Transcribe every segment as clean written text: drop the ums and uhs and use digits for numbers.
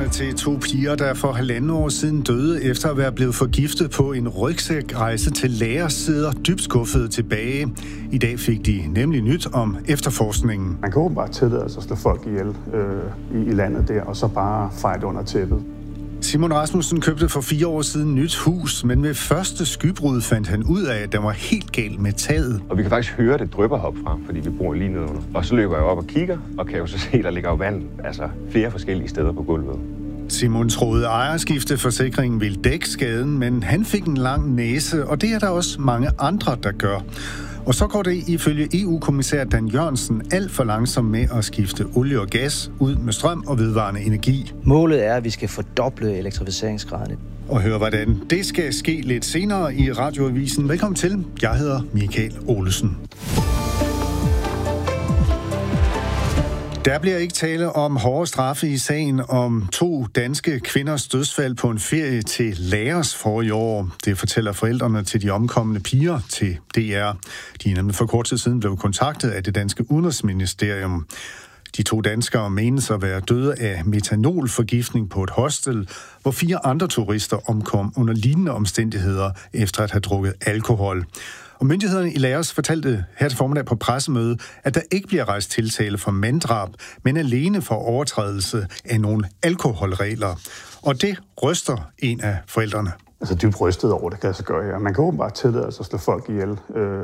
forældrene til 2 piger, der for 1,5 år siden døde efter at være blevet forgiftet på en rygsækrejse til Laos, sidder dybt skuffede tilbage. I dag fik de nemlig nyt om efterforskningen. Man kan åbenbart tillade sig at slå folk ihjel i landet der, og så bare feje det under tæppet. Simon Rasmussen købte for 4 år siden nyt hus, men ved første skybrud fandt han ud af, at der var helt galt med taget. Og vi kan faktisk høre det drypper herfra, fordi vi bor lige nedenunder. Og så løber jeg op og kigger, og kan jo så se, der ligger jo vand, flere forskellige steder på gulvet. Simon troede ejerskifteforsikringen ville dække skaden, men han fik en lang næse, og det er der også mange andre, der gør. Og så går det ifølge EU-kommissær Dan Jørgensen alt for langsomt med at skifte olie og gas ud med strøm og vedvarende energi. Målet er, at vi skal fordoble elektrificeringsgraden. Og høre, hvordan det skal ske lidt senere i Radioavisen. Velkommen til. Jeg hedder Michael Olesen. Der bliver ikke tale om hårde straffe i sagen om 2 danske kvinders dødsfald på en ferie til Laos forrige år. Det fortæller forældrene til de omkomne piger til DR. De er nemlig for kort tid siden blevet kontaktet af det danske udenrigsministerium. De 2 danskere menes at være døde af metanolforgiftning på et hostel, hvor 4 andre turister omkom under lignende omstændigheder efter at have drukket alkohol. Og myndighederne i Laos fortalte her til formiddag på pressemøde, at der ikke bliver rejst tiltale for manddrab, men alene for overtrædelse af nogle alkoholregler. Og det ryster en af forældrene. Altså dybt rystet over det, kan jeg så gøre. Ja. Man kan åbenbart tillade sig at slå folk ihjel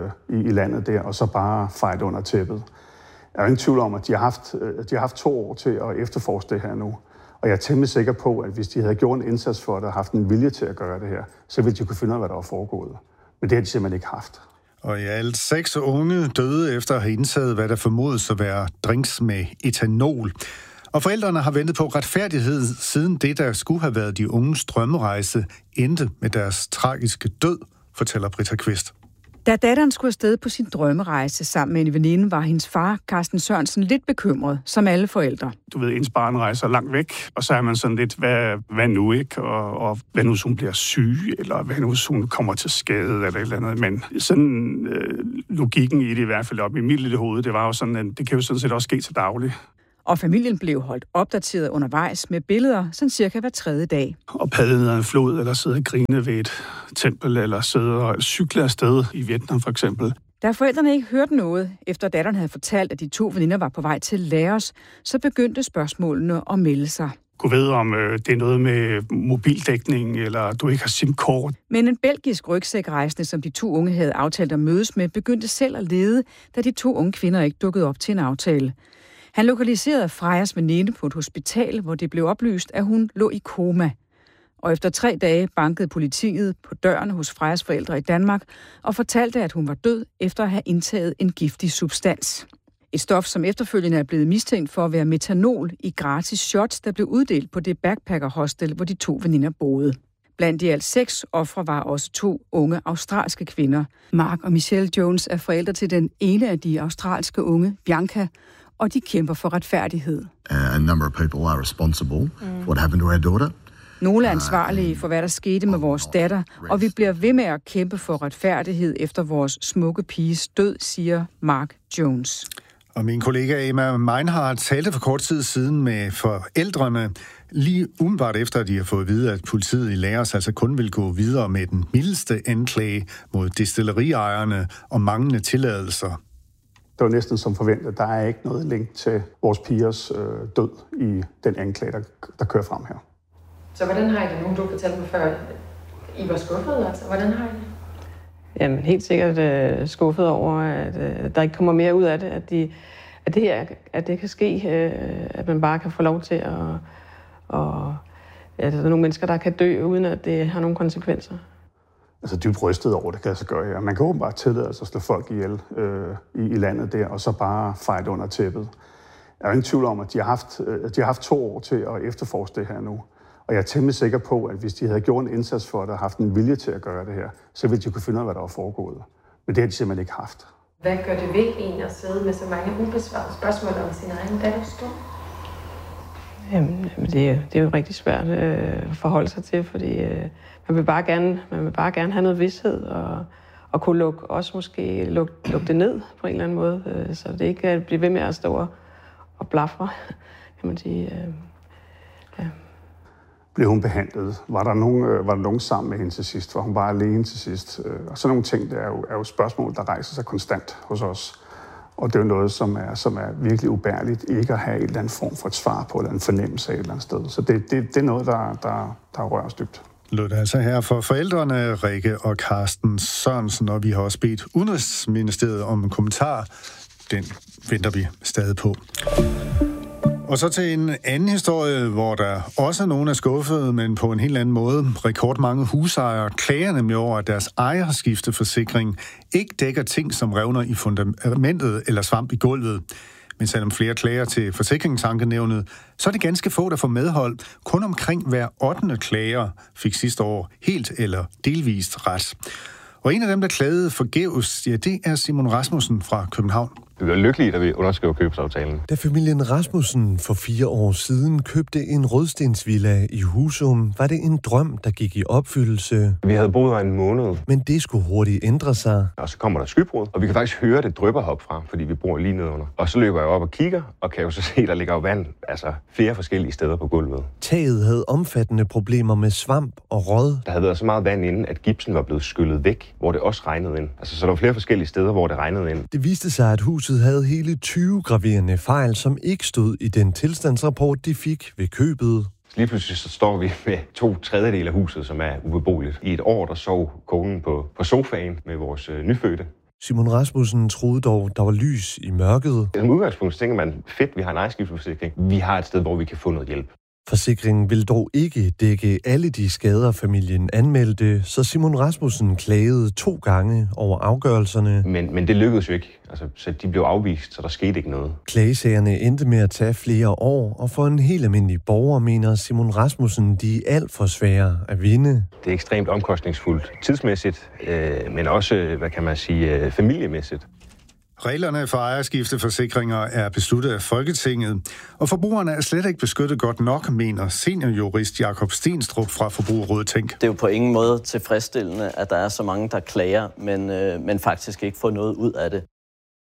i landet der, og så bare feje det under tæppet. Jeg er ingen tvivl om, at de har haft 2 år til at efterforske det her nu. Og jeg er temmelig sikker på, at hvis de havde gjort en indsats for det og haft en vilje til at gøre det her, så ville de kunne finde ud af, hvad der var foregået. Men det har de simpelthen ikke haft. Og i alt 6 unge døde efter at have indtaget, hvad der formodes at være drinks med etanol. Og forældrene har ventet på retfærdighed siden det, der skulle have været de unges drømmerejse, endte med deres tragiske død, fortæller Britta Kvist. Da datteren skulle afsted på sin drømmerejse sammen med en veninde, var hendes far, Carsten Sørensen, lidt bekymret, som alle forældre. Du ved, ens barn rejser langt væk, og så er man sådan lidt, hvad nu ikke? Og hvad nu, hvis hun bliver syg, eller hvad nu, hvis hun kommer til skade, eller et eller andet. Men sådan logikken i det i hvert fald op i mit lille hoved, det var jo sådan, at det kan jo sådan set også ske til daglig. Og familien blev holdt opdateret undervejs med billeder, sådan cirka hver 3. dag. Og padle ned ad en flod, eller sidde og grine ved et tempel, eller sidde og cykle afsted i Vietnam for eksempel. Da forældrene ikke hørte noget, efter datteren havde fortalt, at de 2 veninder var på vej til Laos, så begyndte spørgsmålene at melde sig. Du ved, om det er noget med mobildækning, eller du ikke har SIM-kort. Men en belgisk rygsækrejsende, som de 2 unge havde aftalt at mødes med, begyndte selv at lede, da de 2 unge kvinder ikke dukkede op til en aftale. Han lokaliserede Frejas veninde på et hospital, hvor det blev oplyst, at hun lå i koma. Og efter 3 dage bankede politiet på døren hos Frejas forældre i Danmark og fortalte, at hun var død efter at have indtaget en giftig substans. Et stof, som efterfølgende er blevet mistænkt for at være metanol i gratis shots, der blev uddelt på det backpacker-hostel, hvor de 2 veninder boede. Blandt de alt 6 ofre var også 2 unge australske kvinder. Mark og Michelle Jones er forældre til den ene af de australske unge, Bianca, og de kæmper for retfærdighed. A number of people are responsible for what happened to our daughter. Nogle er ansvarlige for, hvad der skete med vores datter, og vi bliver ved med at kæmpe for retfærdighed efter vores smukke piges død, siger Mark Jones. Og min kollega Emma Meinhardt talte for kort tid siden med forældrene, lige umiddelbart efter, at de har fået at vide, at politiet i Laos altså kun vil gå videre med den mildeste anklage mod destilleriejerne og manglende tilladelser. Det var næsten som forventet. Der er ikke noget link til vores pigers død i den anklage, der kører frem her. Så hvordan har I det nu? Du fortalte mig før, I var skuffet, altså. Hvordan har I det? Jamen helt sikkert skuffet over, at der ikke kommer mere ud af det. At det kan ske, at man bare kan få lov til at der er nogle mennesker, der kan dø, uden at det har nogle konsekvenser. Altså dybt rystet over det, kan jeg så gøre. Ja. Man kan åbenbart tillade sig at slå folk ihjel i landet der, og så bare feje det under tæppet. Jeg er ingen tvivl om, at de har haft 2 år til at efterforske det her nu. Og jeg er temmelig sikker på, at hvis de havde gjort en indsats for det og haft en vilje til at gøre det her, så ville de kunne finde ud af, hvad der var foregået. Men det har de simpelthen ikke haft. Hvad gør det ved en at sidde med så mange ubesvarede spørgsmål om sin egen datters død? Jamen, det er jo rigtig svært at forholde sig til, fordi man vil bare gerne have noget vished og kunne lukke det ned på en eller anden måde, så det ikke bliver ved med at stå og blafre, kan man sige. Ja. Blev hun behandlet? Var der nogen sammen med hende til sidst? Var hun bare alene til sidst? Og sådan nogle ting, det er jo spørgsmål, der rejser sig konstant hos os. Og det er jo noget, som er virkelig ubærligt, ikke at have en eller anden form for et svar på, eller en fornemmelse af et eller andet sted. Så det er noget, der rører os dybt. Lød det altså her for forældrene Rikke og Carsten Sørensen, og vi har også bedt Udenrigsministeriet om en kommentar. Den venter vi stadig på. Og så til en anden historie, hvor der også er nogen er skuffet, men på en helt anden måde. Rekordmange husejere klager nemlig over, at deres ejerskifteforsikring ikke dækker ting som revner i fundamentet eller svamp i gulvet. Men selvom flere klager til Forsikringsankenævnet, så er det ganske få, der får medhold. Kun omkring hver 8. klager fik sidste år helt eller delvist ret. Og en af dem, der klagede forgæves, ja, det er Simon Rasmussen fra København. Vi var lykkelige, da vi underskrev købsaftalen. Da familien Rasmussen for 4 år siden købte en rødstensvilla i Husum, var det en drøm, der gik i opfyldelse. Vi havde boet her en måned. Men det skulle hurtigt ændre sig. Og så kommer der skybrud, og vi kan faktisk høre det drypper herfra, fordi vi bor lige nedenunder. Og så løber jeg op og kigger, og kan jo så se, der ligger jo vand, altså flere forskellige steder på gulvet. Taget havde omfattende problemer med svamp og råd. Der havde været så meget vand inden, at gipsen var blevet skyllet væk, hvor det også regnede ind. Altså, så der var flere forskellige steder, hvor det regnede ind. Det viste sig, at huset havde hele 20 graverende fejl, som ikke stod i den tilstandsrapport, de fik ved købet. Lige pludselig så står vi med 2/3 af huset, som er ubeboeligt. I et år, der sov konen på sofaen med vores nyfødte. Simon Rasmussen troede dog, der var lys i mørket. Som udgangspunkt tænker man, fedt, vi har en ejerskifteforsikring. Vi har et sted, hvor vi kan få noget hjælp. Forsikringen vil dog ikke dække alle de skader, familien anmeldte, så Simon Rasmussen klagede 2 gange over afgørelserne. Men det lykkedes jo ikke. Altså, så de blev afvist, så der skete ikke noget. Klagesagerne endte med at tage flere år, og for en helt almindelig borger mener Simon Rasmussen, de er alt for svære at vinde. Det er ekstremt omkostningsfuldt tidsmæssigt, men også, familiemæssigt. Reglerne for ejerskifteforsikringer er besluttet af Folketinget, og forbrugerne er slet ikke beskyttet godt nok, mener seniorjurist Jakob Stenstrup fra Forbrugerrådet Tænk. Det er jo på ingen måde tilfredsstillende, at der er så mange, der klager, men faktisk ikke får noget ud af det.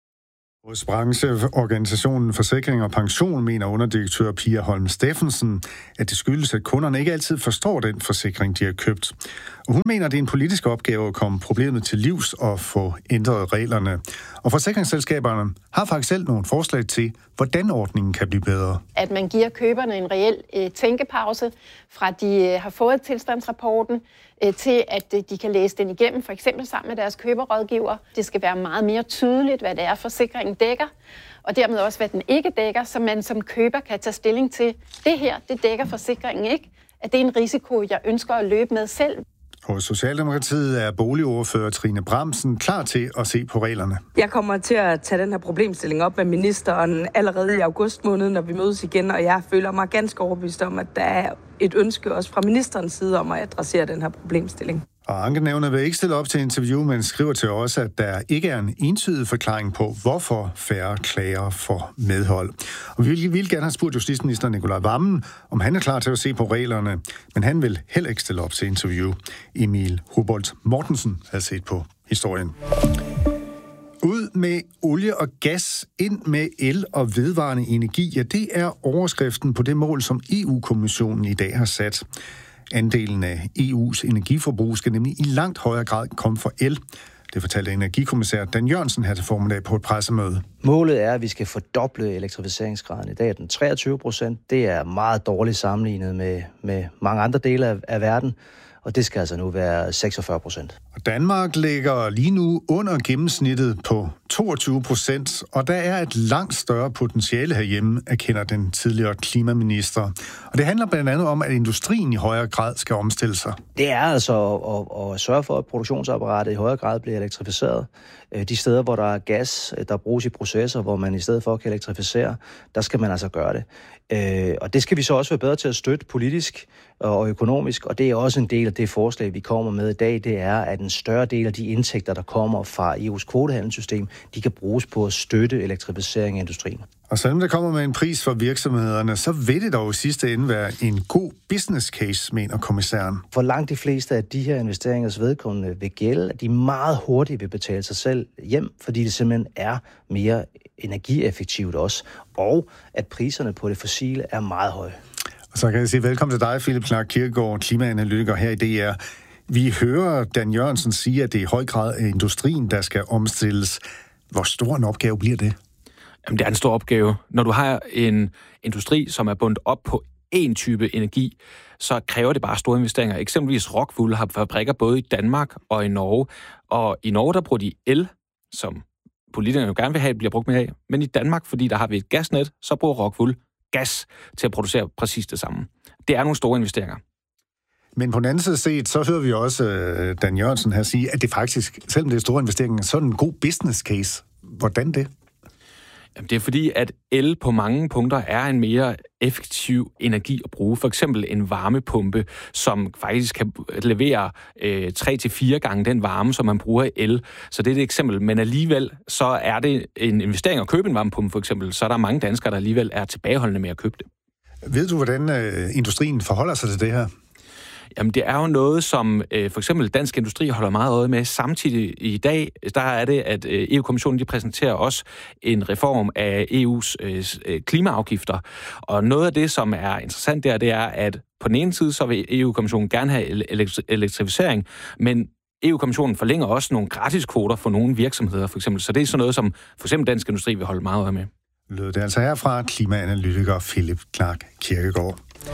Hos brancheorganisationen Forsikring og Pension mener underdirektør Pia Holm Steffensen, at det skyldes, at kunderne ikke altid forstår den forsikring, de har købt. Og hun mener, at det er en politisk opgave at komme problemet til livs og få ændret reglerne. Og forsikringsselskaberne har faktisk selv nogle forslag til, hvordan ordningen kan blive bedre. At man giver køberne en reel tænkepause, fra de har fået tilstandsrapporten, til at de kan læse den igennem, for eksempel sammen med deres køberrådgiver. Det skal være meget mere tydeligt, hvad det er, forsikringen dækker, og dermed også, hvad den ikke dækker, så man som køber kan tage stilling til, det her, det dækker forsikringen ikke, at det er en risiko, jeg ønsker at løbe med selv. Hos Socialdemokratiet er boligordfører Trine Bramsen klar til at se på reglerne. Jeg kommer til at tage den her problemstilling op med ministeren allerede i august måned, når vi mødes igen, og jeg føler mig ganske overbevist om, at der er et ønske også fra ministerens side om at adressere den her problemstilling. Og ankenævnet vil ikke stille op til interview, men skriver til os, at der ikke er en entydig forklaring på, hvorfor færre klager får medhold. Og vi vil gerne have spurgt justitsminister Nicolai Wammen, om han er klar til at se på reglerne, men han vil heller ikke stille op til interview. Emil Hubolt Mortensen har set på historien. Ud med olie og gas, ind med el og vedvarende energi, ja, det er overskriften på det mål, som EU-kommissionen i dag har sat. Andelen af EU's energiforbrug skal nemlig i langt højere grad komme fra el. Det fortalte energikommissær Dan Jørgensen her til formiddag på et pressemøde. Målet er, at vi skal fordoble elektrificeringsgraden. I dag er den 23%. Det er meget dårligt sammenlignet med mange andre dele af verden. Og det skal altså nu være 46%. Og Danmark ligger lige nu under gennemsnittet på 22%, og der er et langt større potentiale herhjemme, erkender den tidligere klimaminister. Og det handler blandt andet om, at industrien i højere grad skal omstille sig. Det er altså at sørge for, at produktionsapparatet i højere grad bliver elektrificeret. De steder, hvor der er gas, der bruges i processer, hvor man i stedet for kan elektrificere, der skal man altså gøre det. Og det skal vi så også være bedre til at støtte politisk og økonomisk, og det er også en del af det forslag, vi kommer med i dag, det er, at en større del af de indtægter, der kommer fra EU's kvotehandelssystem, de kan bruges på at støtte elektrificering af industrien. Og selvom det kommer med en pris for virksomhederne, så vil det dog i sidste ende være en god business case, mener kommissæren. For langt de fleste af de her investeringers vedkommende vil gælde, at de meget hurtigt vil betale sig selv hjem, fordi det simpelthen er mere energieffektivt også, og at priserne på det fossile er meget høje. Så kan jeg sige velkommen til dig, Philip Clark Kirkegaard, klimaanalytiker her i DR. Vi hører Dan Jørgensen sige, at det i høj grad er industrien, der skal omstilles. Hvor stor en opgave bliver det? Jamen, det er en stor opgave. Når du har en industri, som er bundet op på én type energi, så kræver det bare store investeringer. Eksempelvis Rockwool har fabrikker både i Danmark og i Norge. Og i Norge, der bruger de el, som politikerne jo gerne vil have, bliver brugt mere af. Men i Danmark, fordi der har vi et gasnet, så bruger Rockwool gas til at producere præcis det samme. Det er nogle store investeringer. Men på den anden side set, så hører vi også Dan Jørgensen her sige, at det faktisk, selvom det er store investeringer, så er det en god business case. Hvordan det? Jamen, det er fordi, at el på mange punkter er en mere effektiv energi at bruge. For eksempel en varmepumpe, som faktisk kan levere 3-4 gange den varme, som man bruger i el. Så det er et eksempel. Men alligevel, så er det en investering at købe en varmepumpe, for eksempel. Så er der mange danskere, der alligevel er tilbageholdende med at købe det. Ved du, hvordan industrien forholder sig til det her? Jamen, det er jo noget, som for eksempel Dansk Industri holder meget øje med. Samtidig i dag, der er det, at EU-kommissionen de præsenterer også en reform af EU's klimaafgifter. Og noget af det, som er interessant der, det er, at på den ene side, så vil EU-kommissionen gerne have elektrificering, men EU-kommissionen forlænger også nogle gratiskvoter for nogle virksomheder, for eksempel. Så det er sådan noget, som for eksempel Dansk Industri vil holde meget øje med. Lød det altså herfra klimaanalytiker Philip Clark Kirkegaard.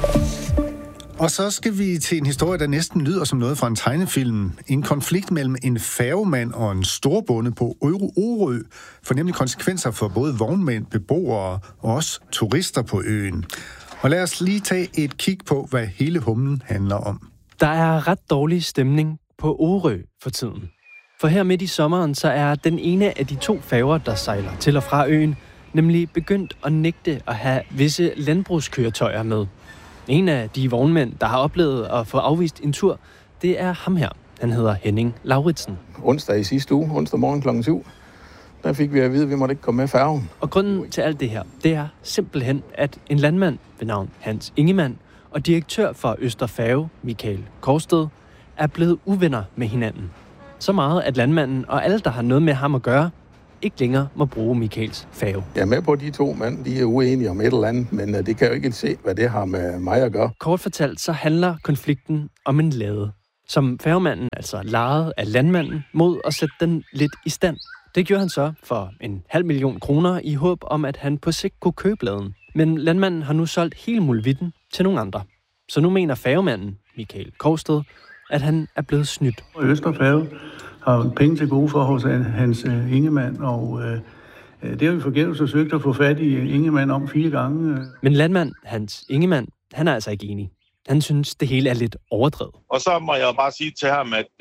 Og så skal vi til en historie, der næsten lyder som noget fra en tegnefilm. En konflikt mellem en færgemand og en storbonde på Orø får nemlig konsekvenser for både vognmænd, beboere og også turister på øen. Og lad os lige tage et kig på, hvad hele humlen handler om. Der er ret dårlig stemning på Orø for tiden. For her midt i sommeren, så er den ene af de 2 færger, der sejler til og fra øen, nemlig begyndt at nægte at have visse landbrugskøretøjer med. En af de vognmænd, der har oplevet at få afvist en tur, det er ham her. Han hedder Henning Lauritsen. Onsdag i sidste uge, onsdag morgen kl. 7, der fik vi at vide, at vi måtte ikke komme med færgen. Og grunden til alt det her, det er simpelthen, at en landmand ved navn Hans Ingemann og direktør for Østerfærge, Michael Korsted, er blevet uvenner med hinanden. Så meget, at landmanden og alle, der har noget med ham at gøre, ikke længere må bruge Michaels færge. Jeg er med på, at de 2 mænd, de er uenige om et eller andet, men det kan jo ikke se, hvad det har med mig at gøre. Kort fortalt, så handler konflikten om en lade, som færgemanden altså lejede af landmanden mod at sætte den lidt i stand. Det gjorde han så for 500.000 kroner i håb om, at han på sigt kunne købe laden. Men landmanden har nu solgt hele muligheden til nogle andre. Så nu mener færgemanden, Michael Korsted, at han er blevet snydt. Østerfærge har penge til gode for hos Hans Ingemann, og det har vi forgæves forsøgt at få fat i Ingemann om 4 gange. Men landmand Hans Ingemann, han er altså ikke enig. Han synes, det hele er lidt overdrevet. Og så må jeg bare sige til ham, at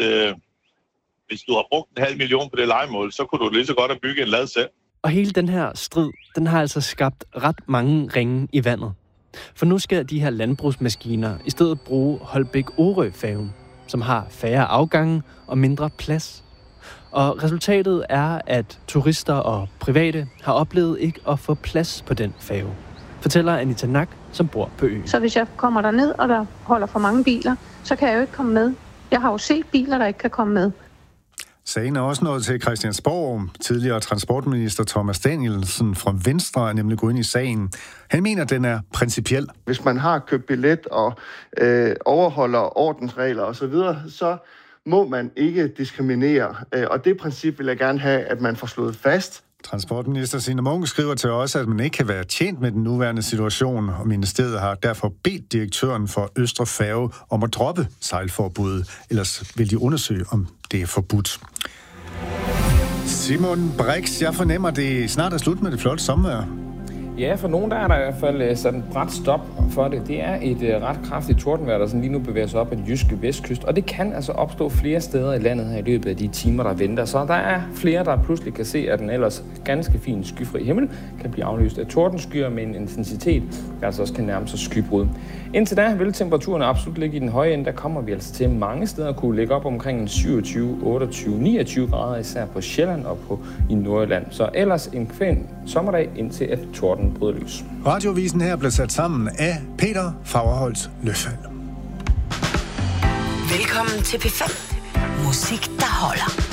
hvis du har brugt 500.000 på det lejemål, så kunne du lige så godt have bygget en lad selv. Og hele den her strid, den har altså skabt ret mange ringe i vandet. For nu skal de her landbrugsmaskiner i stedet bruge Holbæk-Orø-færgen, som har færre afgange og mindre plads. Og resultatet er, at turister og private har oplevet ikke at få plads på den færge, fortæller Anita Nak, som bor på øen. Så hvis jeg kommer derned, og der holder for mange biler, så kan jeg jo ikke komme med. Jeg har jo set biler, der ikke kan komme med. Sagen er også nået til Christiansborg. Tidligere transportminister Thomas Danielsen fra Venstre er nemlig gået ind i sagen. Han mener, at den er principiel. Hvis man har købt billet og overholder ordensregler osv., så må man ikke diskriminere. Og det princip vil jeg gerne have, at man får slået fast. Transportminister Signe Munk skriver til os, at man ikke kan være tjent med den nuværende situation, og ministeriet har derfor bedt direktøren for Østre Færge om at droppe sejlforbuddet. Ellers vil de undersøge, om det er forbudt. Simon Brix, jeg fornemmer, det snart er slut med det flotte sommervejr. Ja, for nogen der er der i hvert fald sat en brat stop for det. Det er et ret kraftigt tordenvejr, der sådan lige nu bevæger sig op ad den jyske vestkyst, og det kan altså opstå flere steder i landet her i løbet af de timer, der venter. Så der er flere, der pludselig kan se, at den ellers ganske fin skyfri himmel kan blive afløst af tordenskyer med en intensitet, der altså også kan nærme sig skybrud. Indtil da vil temperaturen absolut ligge i den høje ende. Der kommer vi altså til mange steder at kunne ligge op omkring 27, 28, 29 grader, især på Sjælland og i Nordjylland. Så ellers en kvæn sommerdag, indtil at torden bryder løs. Radiovisen her blev sat sammen af Peter Fagerholt Løffald. Velkommen til P5. Musik, der holder.